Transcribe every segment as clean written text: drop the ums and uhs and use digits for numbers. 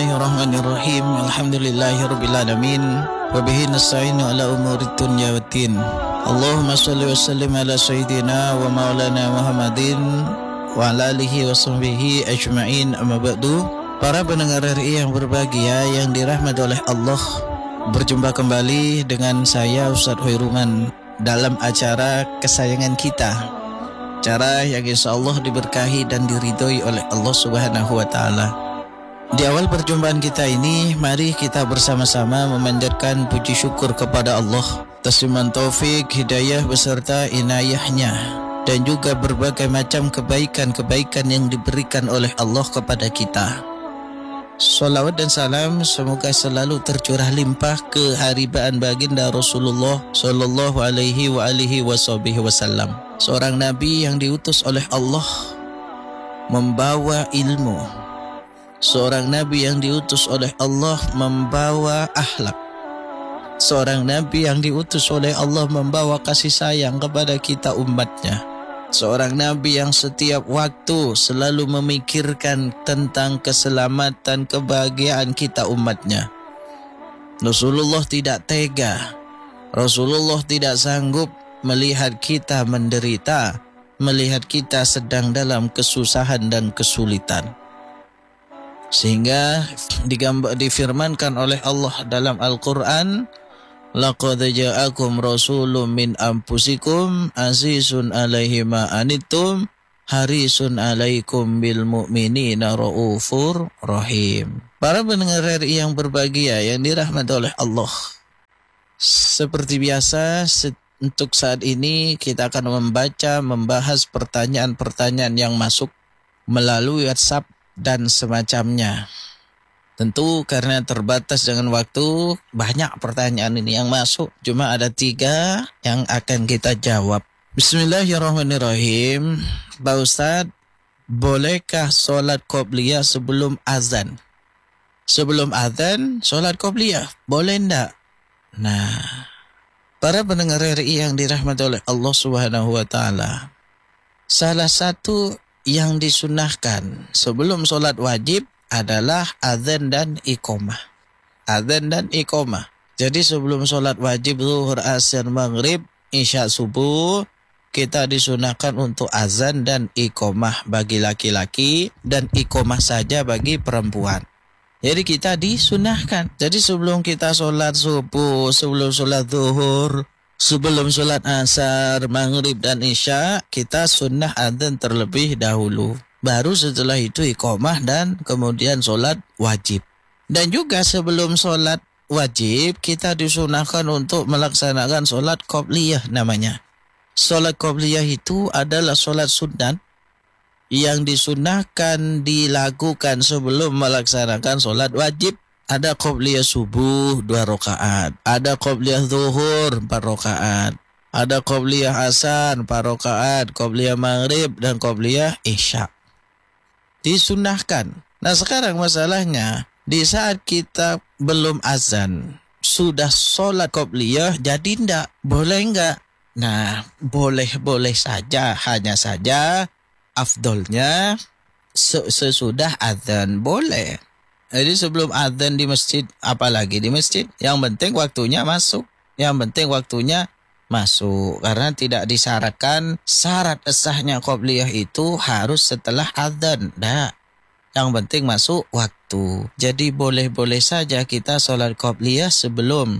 Bismillahirrahmanirrahim. Alhamdulillahirrabbilalamin. Wabihi nasta'inu ala umurid dunya waddin. Allahumma salli wa sallim ala sayyidina wa maulana Muhammadin wa ala alihi wa sahbihi ajma'in, amma ba'du. Para pendengar RI yang berbahagia yang dirahmati oleh Allah, berjumpa kembali dengan saya Ustadz Hoiruman dalam acara kesayangan kita, acara yang insya Allah diberkahi dan diridhoi oleh Allah Subhanahu wa Ta'ala. Di awal perjumpaan kita ini, mari kita bersama-sama memanjatkan puji syukur kepada Allah atas limpahan taufik, hidayah beserta inayahnya, dan juga berbagai macam kebaikan-kebaikan yang diberikan oleh Allah kepada kita. Salawat dan salam semoga selalu tercurah limpah ke haribaan baginda Rasulullah Sallallahu alaihi wasallam, seorang nabi yang diutus oleh Allah membawa ilmu, seorang nabi yang diutus oleh Allah membawa akhlak, seorang nabi yang diutus oleh Allah membawa kasih sayang kepada kita umatnya, seorang nabi yang setiap waktu selalu memikirkan tentang keselamatan, kebahagiaan kita umatnya. Rasulullah tidak tega, Rasulullah tidak sanggup melihat kita menderita, melihat kita sedang dalam kesusahan dan kesulitan. Sehingga difirmankan oleh Allah dalam Al-Quran, laqad ja'akum rasulun min anfusikum azizun alaihi ma anittum harisun alaikum bil mu'minina raufur rahim. Para pendengar RI yang berbahagia yang dirahmati oleh Allah, seperti biasa untuk saat ini kita akan membahas pertanyaan-pertanyaan yang masuk melalui WhatsApp dan semacamnya. Tentu karena terbatas dengan waktu, banyak pertanyaan ini yang masuk. Cuma ada 3 yang akan kita jawab. Bismillahirrahmanirrahim. Pak Ustadz, bolehkah sholat qobliyah sebelum azan? Sebelum azan, sholat qobliyah, boleh enggak? Nah, para pendengar RI yang dirahmati oleh Allah Subhanahu wa Ta'ala, salah satu yang disunahkan sebelum sholat wajib adalah azan dan iqamah. Azan dan iqamah. Jadi sebelum sholat wajib zuhur, asar, maghrib, isya, subuh, kita disunahkan untuk azan dan iqamah bagi laki-laki dan iqamah saja bagi perempuan. Jadi kita disunahkan. Jadi sebelum kita sholat subuh, sebelum sholat zuhur, sebelum sholat asar, maghrib dan isya, kita sunnah azan terlebih dahulu. Baru setelah itu iqamah dan kemudian sholat wajib. Dan juga sebelum sholat wajib, kita disunahkan untuk melaksanakan sholat qobliyah namanya. Sholat qobliyah itu adalah sholat sunat yang disunahkan dilakukan sebelum melaksanakan sholat wajib. Ada qobliyah subuh 2 rakaat, ada qobliyah zuhur 4 rakaat, ada qobliyah asar 4 rakaat, qobliyah maghrib dan qobliyah isya. Disunahkan. Nah sekarang masalahnya, di saat kita belum azan, sudah sholat qobliyah, jadi enggak? Boleh enggak? Nah boleh saja, hanya saja afdolnya sesudah azan boleh. Jadi sebelum azan di masjid, apalagi di masjid, yang penting waktunya masuk. Yang penting waktunya masuk. Karena tidak disyaratkan syarat sahnya qobliyah itu harus setelah azan. Nah, yang penting masuk waktu. Jadi boleh-boleh saja kita sholat qobliyah sebelum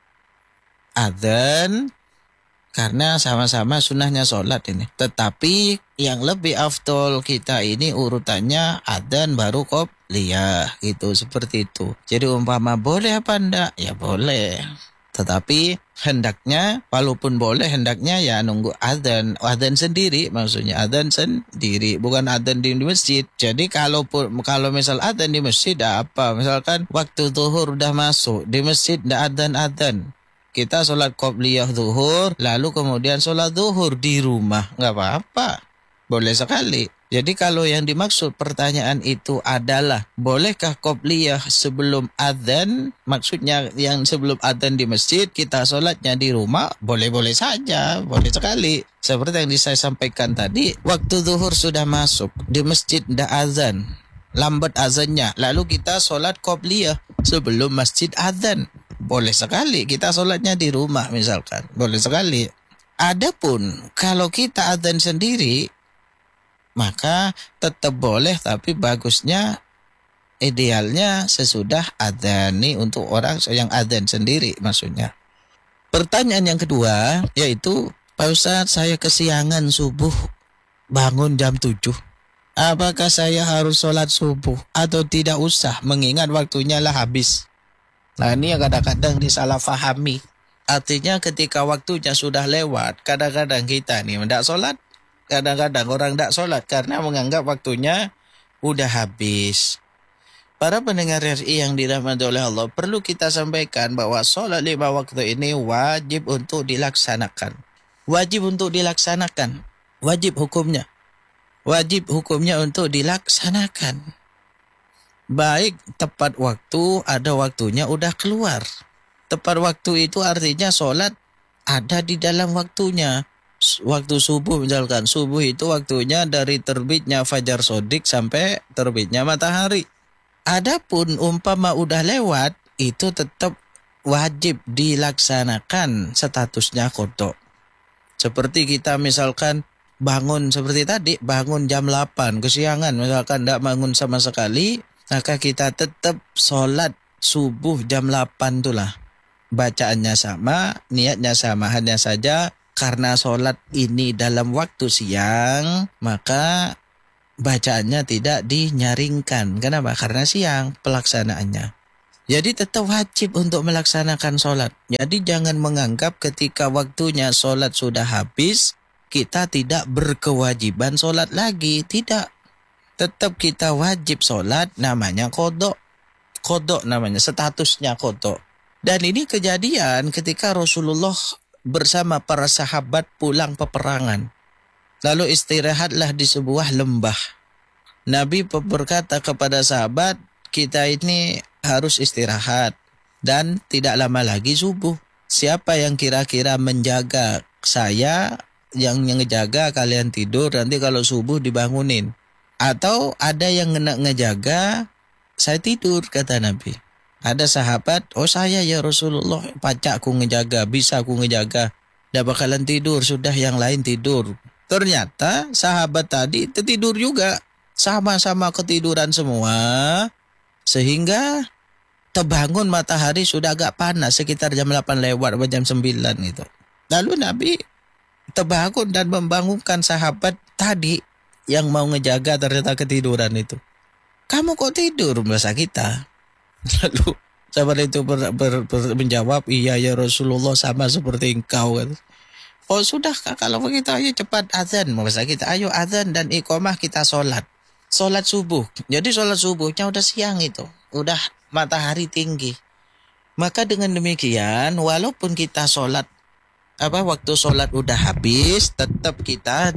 azan, karena sama-sama sunnahnya sholat ini. Tetapi yang lebih afdol kita ini urutannya adzan baru qobliyah, gitu, seperti itu. Jadi umpama boleh apa enggak? Ya boleh. Tetapi hendaknya, walaupun boleh, hendaknya ya nunggu adzan sendiri, maksudnya adzan sendiri, bukan adzan di masjid. Jadi kalau misal adzan di masjid, apa? Misalkan waktu zuhur udah masuk, di masjid enggak adzan. Kita sholat qobliyah zuhur, lalu kemudian sholat zuhur di rumah, nggak apa-apa, boleh sekali. Jadi kalau yang dimaksud pertanyaan itu adalah bolehkah qobliyah sebelum adzan, maksudnya yang sebelum adzan di masjid, kita sholatnya di rumah, boleh-boleh saja, boleh sekali. Seperti yang saya sampaikan tadi, waktu zuhur sudah masuk, di masjid ndak adzan, lambat azannya, lalu kita sholat qobliyah sebelum masjid azan. Boleh sekali kita sholatnya di rumah misalkan, boleh sekali. Adapun kalau kita azan sendiri, maka tetap boleh, tapi bagusnya idealnya sesudah azan. Nih untuk orang yang azan sendiri maksudnya. Pertanyaan yang kedua yaitu, Pak Ustadz, saya kesiangan subuh bangun jam 7. Apakah saya harus sholat subuh atau tidak usah mengingat waktunya lah habis? Nah ini yang kadang-kadang disalahfahami. Artinya ketika waktunya sudah lewat, kadang-kadang kita nih tidak sholat, kadang-kadang orang tidak sholat karena menganggap waktunya udah habis. Para pendengar RI yang dirahmati oleh Allah, perlu kita sampaikan bahwa sholat 5 waktu ini wajib untuk dilaksanakan. Wajib untuk dilaksanakan. Wajib hukumnya. Wajib hukumnya untuk dilaksanakan. Baik tepat waktu, ada waktunya udah keluar. Tepat waktu itu artinya sholat ada di dalam waktunya. Waktu subuh misalkan, subuh itu waktunya dari terbitnya fajar sodik sampai terbitnya matahari. Adapun umpama udah lewat, itu tetap wajib dilaksanakan statusnya qadha. Seperti kita misalkan bangun seperti tadi, bangun jam 8, kesiangan misalkan tidak bangun sama sekali, maka kita tetap sholat subuh jam 8 itulah. Bacaannya sama, niatnya sama, hanya saja karena sholat ini dalam waktu siang, maka bacaannya tidak dinyaringkan. Kenapa? Karena siang pelaksanaannya. Jadi tetap wajib untuk melaksanakan sholat. Jadi jangan menganggap ketika waktunya sholat sudah habis, kita tidak berkewajiban sholat lagi. Tidak. Tetap kita wajib sholat, namanya qadha. Qadha namanya, statusnya qadha. Dan ini kejadian ketika Rasulullah bersama para sahabat pulang peperangan. Lalu istirahatlah di sebuah lembah. Nabi berkata kepada sahabat, kita ini harus istirahat dan tidak lama lagi subuh. Siapa yang kira-kira menjaga saya, yang ngejaga kalian tidur, nanti kalau subuh dibangunin. Atau ada yang ngejaga, saya tidur, kata Nabi. Ada sahabat, oh saya ya Rasulullah, pacakku ngejaga, bisa aku ngejaga. Dah bakalan tidur, sudah yang lain tidur. Ternyata sahabat tadi tertidur juga. Sama-sama ketiduran semua. Sehingga terbangun matahari sudah agak panas. Sekitar jam 8 lewat atau jam 9 itu. Lalu Nabi terbangun dan membangunkan sahabat tadi yang mau ngejaga ternyata ketiduran itu. Kamu kok tidur bahasa kita? Lalu sahabat itu menjawab, iya ya Rasulullah, sama seperti engkau. Oh sudah kalau begitu ayo cepat azan. Bahasa kita, ayo azan dan iqamah kita sholat. Sholat subuh. Jadi sholat subuhnya udah siang itu. Udah matahari tinggi. Maka dengan demikian walaupun kita sholat, waktu sholat udah habis, tetap kita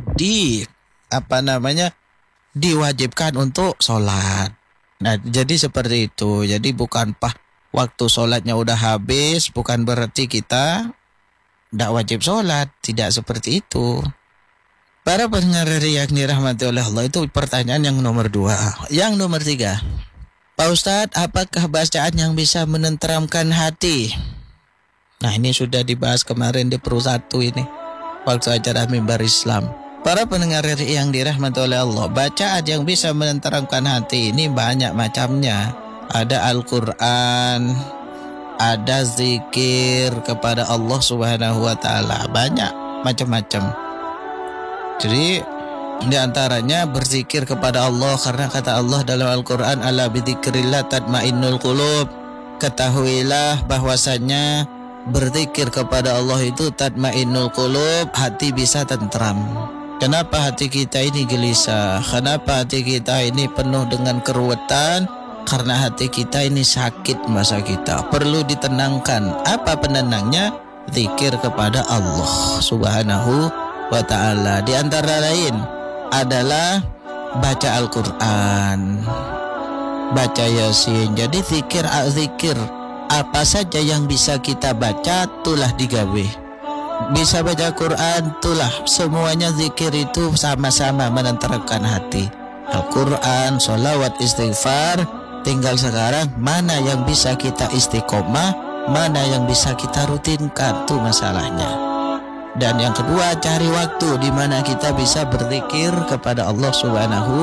diwajibkan untuk sholat. Nah jadi seperti itu. Jadi bukan waktu sholatnya udah habis, bukan berarti kita tidak wajib sholat. Tidak seperti itu. Para pendengar yang dirahmati oleh Allah, itu pertanyaan yang nomor 2. Yang nomor 3, Pak Ustadz, apakah bacaan yang bisa menenteramkan hati? Nah ini sudah dibahas kemarin di Pro 1 ini, waktu acara Mimbar Islam. Para pendengar yang dirahmati oleh Allah, bacaan yang bisa menenteramkan hati ini banyak macamnya. Ada Al-Quran, ada zikir kepada Allah Subhanahu wa Ta'ala, banyak macam-macam. Jadi di antaranya berzikir kepada Allah, karena kata Allah dalam Al-Quran, ala bidzikrillah tatmainnul qulub. Ketahuilah bahwasanya berzikir kepada Allah itu tatmainnul qulub, hati bisa tentram. Kenapa hati kita ini gelisah? Kenapa hati kita ini penuh dengan keruwetan? Karena hati kita ini sakit, masa kita perlu ditenangkan. Apa penenangnya? Zikir kepada Allah Subhanahu wa Ta'ala. Di antara lain adalah baca Al-Quran, baca Yasin. Jadi zikir apa saja yang bisa kita baca, itulah digawe. Bisa baca Quran, itulah. Semuanya zikir itu sama-sama menenteramkan hati. Al-Quran, sholawat, istighfar. Tinggal sekarang mana yang bisa kita istiqomah, mana yang bisa kita rutinkan, itu masalahnya. Dan yang kedua, cari waktu di mana kita bisa berzikir kepada Allah Subhanahu